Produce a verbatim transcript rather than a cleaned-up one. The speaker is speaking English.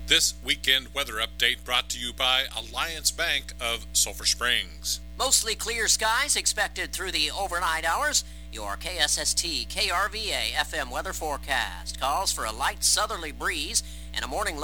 This weekend weather update brought to you by Alliance Bank of Sulphur Springs. Mostly clear skies expected through the overnight hours. Your K S S T K R V A F M weather forecast calls for a light southerly breeze and a morning low